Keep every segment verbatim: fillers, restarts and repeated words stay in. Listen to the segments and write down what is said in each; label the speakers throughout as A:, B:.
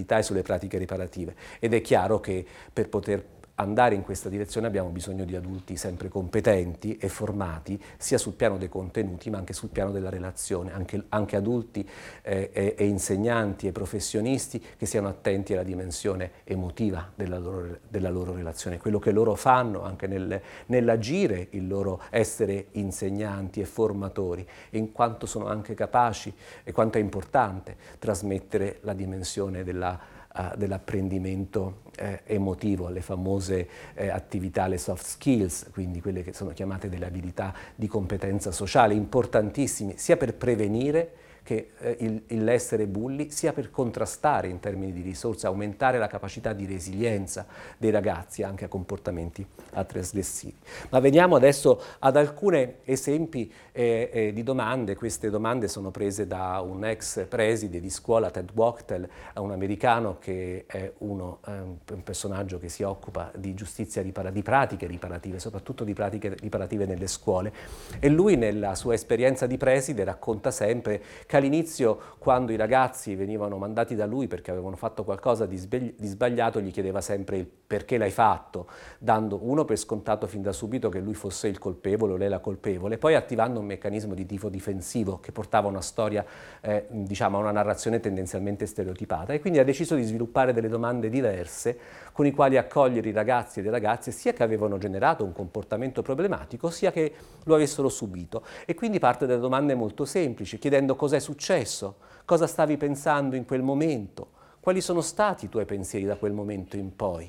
A: abilità e sulle pratiche riparative. Ed è chiaro che per poter andare in questa direzione abbiamo bisogno di adulti sempre competenti e formati sia sul piano dei contenuti ma anche sul piano della relazione, anche, anche adulti eh, e, e insegnanti e professionisti che siano attenti alla dimensione emotiva della loro, della loro relazione, quello che loro fanno anche nel, nell'agire, il loro essere insegnanti e formatori, in quanto sono anche capaci e quanto è importante trasmettere la dimensione della Uh, dell'apprendimento eh, emotivo, le famose eh, attività, le soft skills, quindi quelle che sono chiamate delle abilità di competenza sociale, importantissime sia per prevenire che eh, il, il essere bulli, sia per contrastare in termini di risorse, aumentare la capacità di resilienza dei ragazzi anche a comportamenti trasgressivi. Ma veniamo adesso ad alcuni esempi eh, eh, di domande. Queste domande sono prese da un ex preside di scuola, Ted Wachtel, un americano che è uno, eh, un personaggio che si occupa di giustizia ripara- di pratiche riparative, soprattutto di pratiche riparative nelle scuole. E lui nella sua esperienza di preside racconta sempre che all'inizio, quando i ragazzi venivano mandati da lui perché avevano fatto qualcosa di, sbagli- di sbagliato, gli chiedeva sempre il perché l'hai fatto, dando uno per scontato fin da subito che lui fosse il colpevole o lei la colpevole, poi attivando un meccanismo di tifo difensivo che portava a una storia, eh, diciamo, a una narrazione tendenzialmente stereotipata, e quindi ha deciso di sviluppare delle domande diverse con i quali accogliere i ragazzi e le ragazze sia che avevano generato un comportamento problematico sia che lo avessero subito. E quindi parte da domande molto semplici, chiedendo cos'è successo, cosa stavi pensando in quel momento, quali sono stati i tuoi pensieri da quel momento in poi,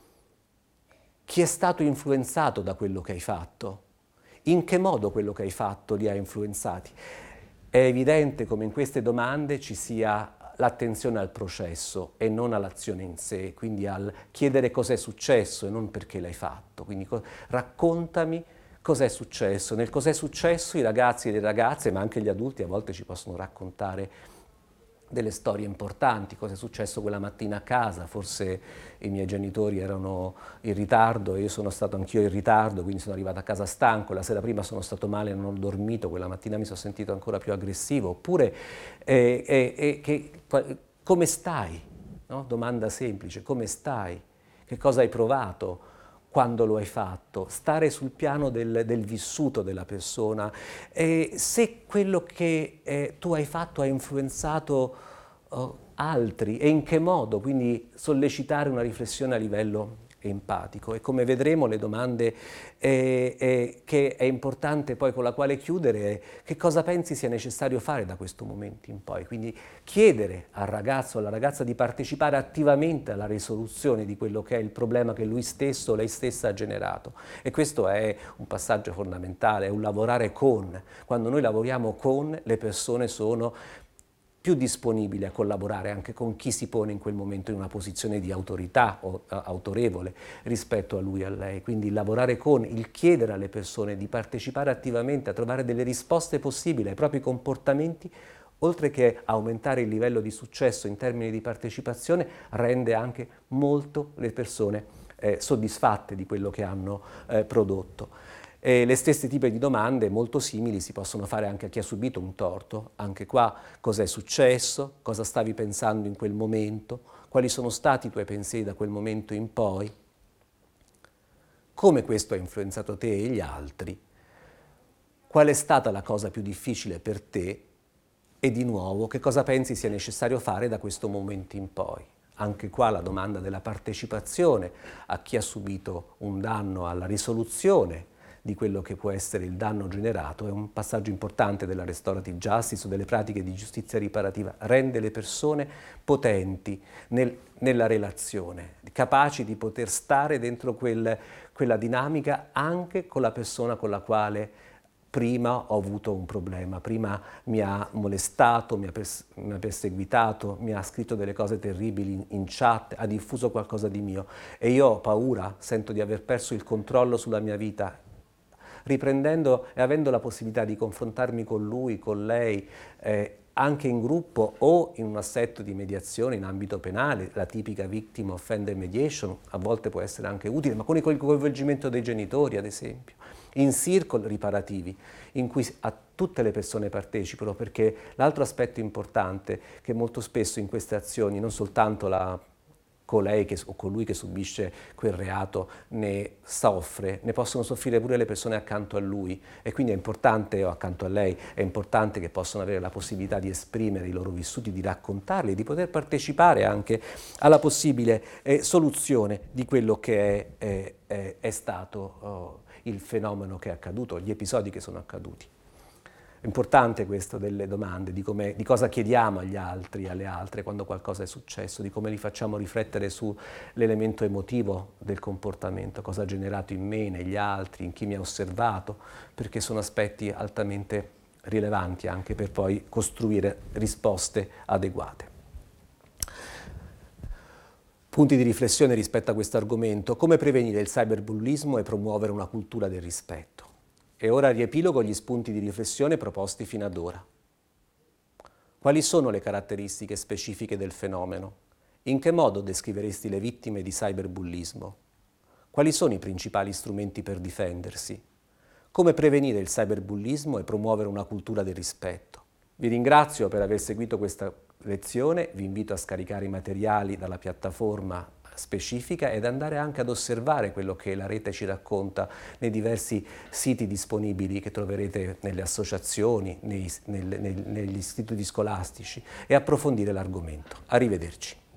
A: chi è stato influenzato da quello che hai fatto, in che modo quello che hai fatto li ha influenzati. È evidente come in queste domande ci sia l'attenzione al processo e non all'azione in sé, quindi al chiedere cos'è successo e non perché l'hai fatto. Quindi co- raccontami cos'è successo. Nel cos'è successo i ragazzi e le ragazze, ma anche gli adulti, a volte ci possono raccontare delle storie importanti, cosa è successo quella mattina a casa, forse i miei genitori erano in ritardo e io sono stato anch'io in ritardo, quindi sono arrivato a casa stanco, la sera prima sono stato male e non ho dormito, quella mattina mi sono sentito ancora più aggressivo, oppure eh, eh, eh, che, come stai? No? Domanda semplice, come stai? Che cosa hai provato quando lo hai fatto? Stare sul piano del, del vissuto della persona. E se quello che eh, tu hai fatto ha influenzato uh, altri e in che modo? Quindi sollecitare una riflessione a livello empatico. E come vedremo le domande eh, eh, che è importante poi con la quale chiudere è che cosa pensi sia necessario fare da questo momento in poi. Quindi chiedere al ragazzo o alla ragazza di partecipare attivamente alla risoluzione di quello che è il problema che lui stesso o lei stessa ha generato. E questo è un passaggio fondamentale, è un lavorare con. Quando noi lavoriamo con, le persone sono più disponibili a collaborare anche con chi si pone in quel momento in una posizione di autorità o uh, autorevole rispetto a lui e a lei. Quindi lavorare con, il chiedere alle persone di partecipare attivamente a trovare delle risposte possibili ai propri comportamenti, oltre che aumentare il livello di successo in termini di partecipazione, rende anche molto le persone eh, soddisfatte di quello che hanno eh, prodotto. E le stesse tipi di domande molto simili si possono fare anche a chi ha subito un torto. Anche qua, cos'è successo? Cosa stavi pensando in quel momento? Quali sono stati i tuoi pensieri da quel momento in poi? Come questo ha influenzato te e gli altri? Qual è stata la cosa più difficile per te? E di nuovo, che cosa pensi sia necessario fare da questo momento in poi? Anche qua la domanda della partecipazione a chi ha subito un danno, alla risoluzione di quello che può essere il danno generato, è un passaggio importante della restorative justice o delle pratiche di giustizia riparativa, rende le persone potenti nel, nella relazione, capaci di poter stare dentro quel, quella dinamica anche con la persona con la quale prima ho avuto un problema, prima mi ha molestato, mi ha, pers- mi ha perseguitato, mi ha scritto delle cose terribili in, in chat, ha diffuso qualcosa di mio e io ho paura, sento di aver perso il controllo sulla mia vita. Riprendendo e avendo la possibilità di confrontarmi con lui, con lei, eh, anche in gruppo o in un assetto di mediazione in ambito penale, la tipica victim offender mediation a volte può essere anche utile, ma con il coinvolgimento dei genitori ad esempio. in circle riparativi, in cui a tutte le persone partecipano, perché l'altro aspetto importante è che molto spesso in queste azioni non soltanto la colei che, o colui che subisce quel reato ne soffre, ne possono soffrire pure le persone accanto a lui, e quindi è importante, o accanto a lei, è importante che possano avere la possibilità di esprimere i loro vissuti, di raccontarli, di poter partecipare anche alla possibile eh, soluzione di quello che è, è, è, è stato oh, il fenomeno che è accaduto, gli episodi che sono accaduti. È importante questo delle domande, di, come, di cosa chiediamo agli altri, alle altre quando qualcosa è successo, di come li facciamo riflettere sull'elemento emotivo del comportamento, cosa ha generato in me, negli altri, in chi mi ha osservato, perché sono aspetti altamente rilevanti anche per poi costruire risposte adeguate. Punti di riflessione rispetto a questo argomento: come prevenire il cyberbullismo e promuovere una cultura del rispetto. E ora riepilogo gli spunti di riflessione proposti fino ad ora. Quali sono le caratteristiche specifiche del fenomeno? In che modo descriveresti le vittime di cyberbullismo? Quali sono i principali strumenti per difendersi? Come prevenire il cyberbullismo e promuovere una cultura del rispetto? Vi ringrazio per aver seguito questa lezione, vi invito a scaricare i materiali dalla piattaforma specifica ed andare anche ad osservare quello che la rete ci racconta nei diversi siti disponibili che troverete nelle associazioni, nei, nel, nel, negli istituti scolastici, e approfondire l'argomento. Arrivederci.